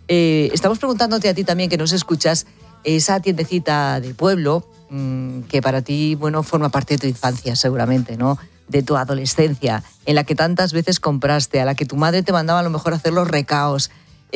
Estamos preguntándote a ti también, que nos escuchas, esa tiendecita de pueblo, que para ti, bueno, forma parte de tu infancia seguramente, ¿no? De tu adolescencia, en la que tantas veces compraste, a la que tu madre te mandaba a lo mejor a hacer los recaos,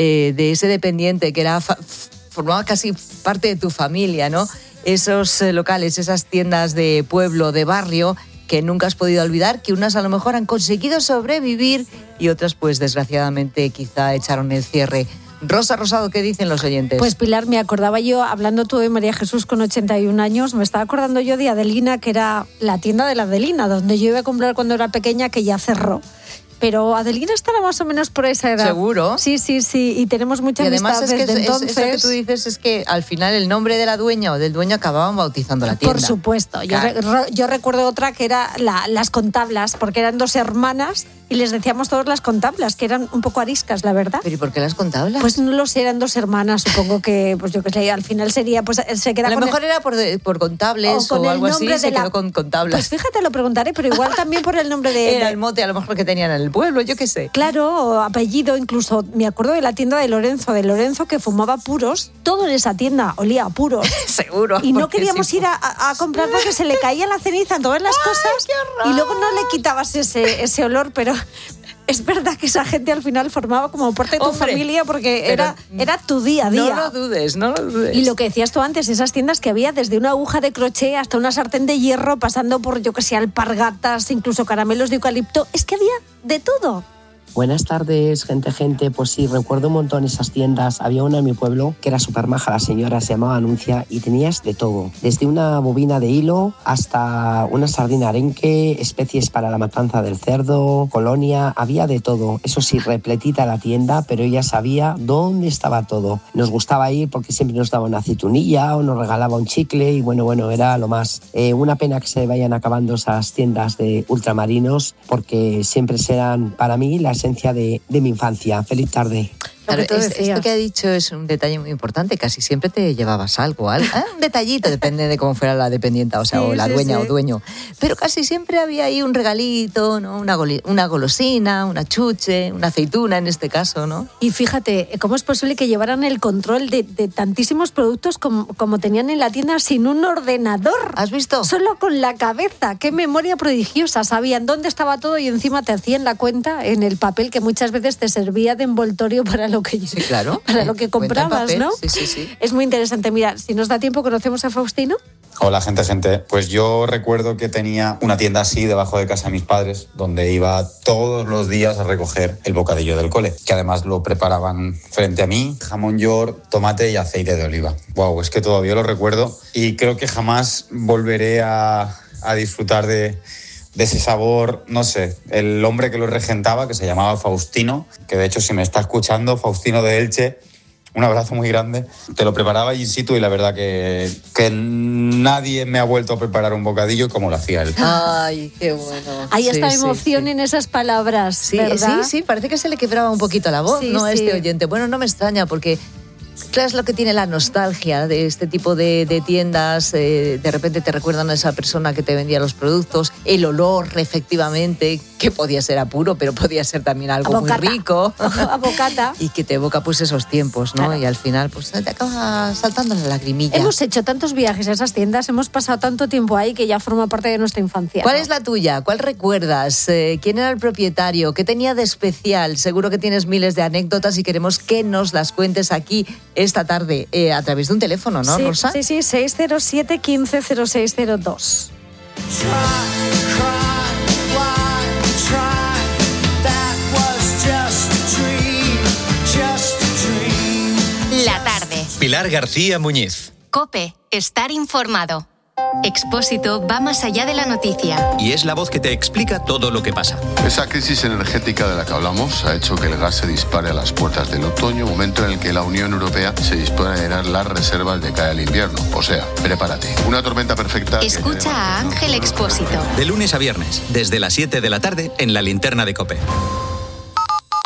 de ese dependiente que formaba casi parte de tu familia, ¿no? Esos locales, esas tiendas de pueblo, de barrio, que nunca has podido olvidar, que unas a lo mejor han conseguido sobrevivir y otras, pues desgraciadamente, quizá echaron el cierre. Rosa Rosado, ¿qué dicen los oyentes? Pues Pilar, me acordaba yo, hablando tú de María Jesús con 81 años, me estaba acordando yo de Adelina, que era la tienda de la Adelina, donde yo iba a comprar cuando era pequeña, que ya cerró. Pero Adelina estará más o menos por esa edad. ¿Seguro? Sí, y tenemos mucha amistad desde entonces. Eso que tú dices es que al final el nombre de la dueña o del dueño acababan bautizando la tienda. Por supuesto. Claro. Yo recuerdo otra que era las contablas, porque eran 2 hermanas y les decíamos todos las contablas, que eran un poco ariscas, la verdad. ¿Pero y por qué las contablas? Pues no lo sé, eran 2 hermanas, supongo que, pues yo qué sé, al final sería, pues se queda a lo mejor era por contables o algo así, se quedó con contablas. Pues fíjate, lo preguntaré, pero igual también por el nombre de... Era el mote a lo mejor que tenían en el pueblo, yo qué sé. Claro, o apellido, incluso me acuerdo de la tienda de Lorenzo que fumaba puros, todo en esa tienda olía a puros. Seguro. Y no queríamos ir a comprar porque se le caía la ceniza en todas las cosas y luego no le quitabas ese olor, pero... Es verdad que esa gente al final formaba como parte de tu familia porque era tu día a día. No lo dudes. Y lo que decías tú antes, esas tiendas que había desde una aguja de crochet hasta una sartén de hierro, pasando por, yo que sé, alpargatas, incluso caramelos de eucalipto, es que había de todo. Buenas tardes, gente. Pues sí, recuerdo un montón esas tiendas. Había una en mi pueblo que era súper maja, la señora se llamaba Anuncia y tenías de todo. Desde una bobina de hilo hasta una sardina arenque, especies para la matanza del cerdo, colonia, había de todo. Eso sí, repletita la tienda, pero ella sabía dónde estaba todo. Nos gustaba ir porque siempre nos daba una aceitunilla o nos regalaba un chicle y bueno, era lo más. Una pena que se vayan acabando esas tiendas de ultramarinos porque siempre serán para mí la esencia de mi infancia. Feliz tarde. Claro, esto que ha dicho es un detalle muy importante. Casi siempre te llevabas algo. Un detallito, depende de cómo fuera la dependienta, o sea, o la dueña o dueño. Pero casi siempre había ahí un regalito, ¿no? Una golosina, una chuche, una aceituna en este caso, ¿no? Y fíjate, ¿cómo es posible que llevaran el control de tantísimos productos como tenían en la tienda sin un ordenador? ¿Has visto? Solo con la cabeza. Qué memoria prodigiosa. Sabían dónde estaba todo y encima te hacían la cuenta en el papel que muchas veces te servía de envoltorio para lo que, sí, claro, para lo que comprabas, ¿no? Sí. Es muy interesante. Mira, si nos da tiempo, conocemos a Faustino. Hola, gente. Pues yo recuerdo que tenía una tienda así debajo de casa de mis padres, donde iba todos los días a recoger el bocadillo del cole, que además lo preparaban frente a mí, jamón york, tomate y aceite de oliva. Wow, es que todavía lo recuerdo y creo que jamás volveré a disfrutar de ese sabor, no sé. El hombre que lo regentaba, que se llamaba Faustino, que de hecho si me está escuchando, Faustino de Elche, un abrazo muy grande, te lo preparaba in situ y la verdad que nadie me ha vuelto a preparar un bocadillo como lo hacía él. Ay, qué bueno. Hay esta emoción en esas palabras, ¿verdad? Sí, parece que se le quebraba un poquito la voz, ¿no? A este oyente. Bueno, no me extraña porque... Claro, es lo que tiene la nostalgia de este tipo de tiendas. De repente te recuerdan a esa persona que te vendía los productos, el olor, efectivamente, que podía ser a puro, pero podía ser también algo muy rico. A bocata. Y que te evoca pues esos tiempos, ¿no? Claro. Y al final pues te acaba saltando la lagrimilla. Hemos hecho tantos viajes a esas tiendas, hemos pasado tanto tiempo ahí que ya forma parte de nuestra infancia. ¿Cuál es la tuya? ¿Cuál recuerdas? ¿Quién era el propietario? ¿Qué tenía de especial? Seguro que tienes miles de anécdotas y queremos que nos las cuentes aquí esta tarde a través de un teléfono, ¿no, Rosa? Sí, 607-150602. La tarde. Pilar García Muñiz. COPE. Estar informado. Expósito va más allá de la noticia. Y es la voz que te explica todo lo que pasa. Esa crisis energética de la que hablamos ha hecho que el gas se dispare a las puertas del otoño, momento en el que la Unión Europea se dispone a llenar las reservas de cara al invierno. O sea, prepárate. Una tormenta perfecta. Escucha a Ángel Expósito. De lunes a viernes, desde las 7 de la tarde, en la linterna de COPE.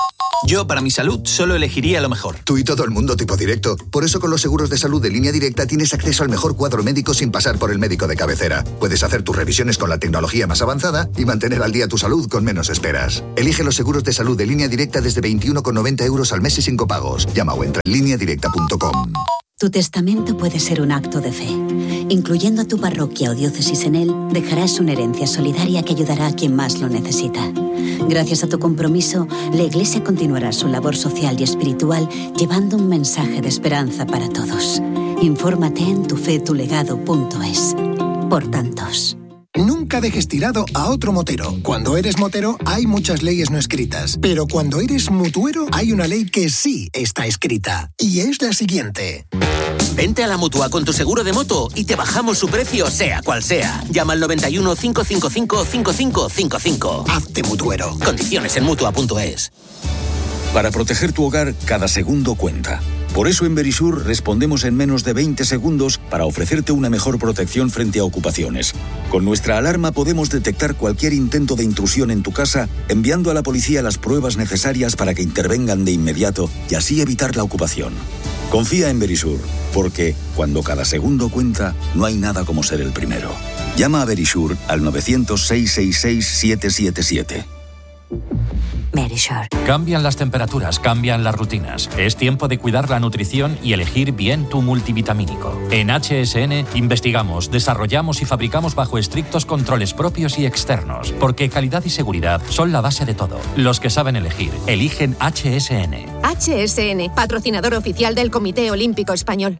Yo, para mi salud, solo elegiría lo mejor. Tú y todo el mundo tipo directo. Por eso con los seguros de salud de Línea Directa tienes acceso al mejor cuadro médico sin pasar por el médico de cabecera. Puedes hacer tus revisiones con la tecnología más avanzada y mantener al día tu salud con menos esperas. Elige los seguros de salud de Línea Directa desde 21,90 € al mes y sin copagos. Llama o entra en lineadirecta.com. Tu testamento puede ser un acto de fe. Incluyendo a tu parroquia o diócesis en él, dejarás una herencia solidaria que ayudará a quien más lo necesita. Gracias a tu compromiso, la Iglesia continuará su labor social y espiritual llevando un mensaje de esperanza para todos. Infórmate en tufetulegado.es. Por tantos. Nunca dejes tirado a otro motero. Cuando eres motero hay muchas leyes no escritas, pero cuando eres mutuero hay una ley que sí está escrita, y es la siguiente. Vente a la Mutua con tu seguro de moto y te bajamos su precio sea cual sea. Llama al 91 555 5555. Hazte mutuero. Condiciones en Mutua.es. Para proteger tu hogar, cada segundo cuenta. Por eso en Verisur respondemos en menos de 20 segundos para ofrecerte una mejor protección frente a ocupaciones. Con nuestra alarma podemos detectar cualquier intento de intrusión en tu casa, enviando a la policía las pruebas necesarias para que intervengan de inmediato y así evitar la ocupación. Confía en Verisur, porque cuando cada segundo cuenta, no hay nada como ser el primero. Llama a Verisur al 900-666-777. Verisur. Cambian las temperaturas, cambian las rutinas. Es tiempo de cuidar la nutrición y elegir bien tu multivitamínico. En HSN investigamos, desarrollamos y fabricamos bajo estrictos controles propios y externos, porque calidad y seguridad son la base de todo. Los que saben elegir, eligen HSN. HSN, patrocinador oficial del Comité Olímpico Español.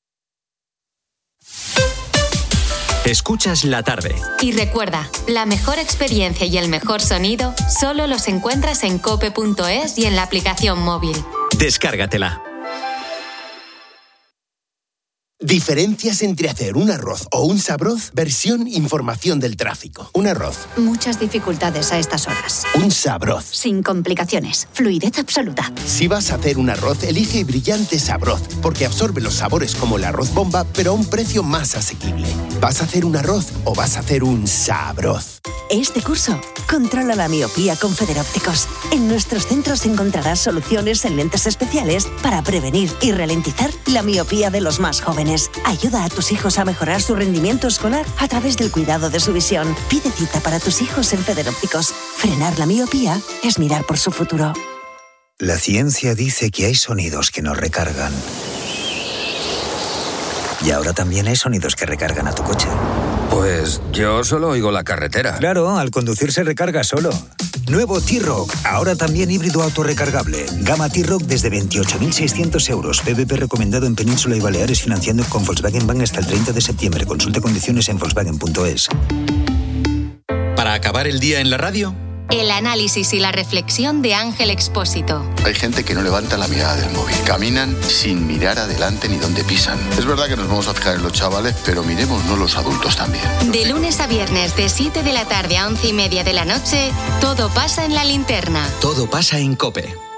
Escuchas la tarde. Y recuerda, la mejor experiencia y el mejor sonido solo los encuentras en cope.es y en la aplicación móvil. Descárgatela. Diferencias entre hacer un arroz o un sabroz, versión información del tráfico. Un arroz. Muchas dificultades a estas horas. Un sabroz. Sin complicaciones. Fluidez absoluta. Si vas a hacer un arroz, elige Brillante Sabroz, porque absorbe los sabores como el arroz bomba, pero a un precio más asequible. ¿Vas a hacer un arroz o vas a hacer un sabroz? Este curso, controla la miopía con Federópticos. En nuestros centros encontrarás soluciones en lentes especiales para prevenir y ralentizar la miopía de los más jóvenes. Ayuda a tus hijos a mejorar su rendimiento escolar a través del cuidado de su visión. Pide cita para tus hijos en Federópticos. Frenar la miopía es mirar por su futuro. La ciencia dice que hay sonidos que nos recargan. Y ahora también hay sonidos que recargan a tu coche. Pues yo solo oigo la carretera. Claro, al conducir se recarga solo. Nuevo T-Roc, ahora también híbrido autorrecargable. Gama T-Roc desde 28.600 euros. PVP recomendado en Península y Baleares, financiando con Volkswagen Bank hasta el 30 de septiembre. Consulte condiciones en Volkswagen.es. Para acabar el día en la radio, El análisis y la reflexión de Ángel Expósito. Hay gente que no levanta la mirada del móvil. Caminan sin mirar adelante ni dónde pisan. Es verdad que nos vamos a fijar en los chavales, pero miremosnos los adultos también. De lunes a viernes, de 7 de la tarde a 11:30 de la noche, todo pasa en La Linterna. todo pasa en COPE.